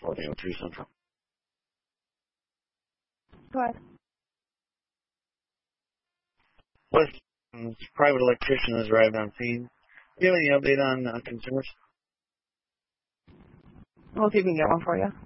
1402 Central. Go ahead. West private electrician has arrived on scene. Do you have any update on consumers? We'll see if we can get one for you.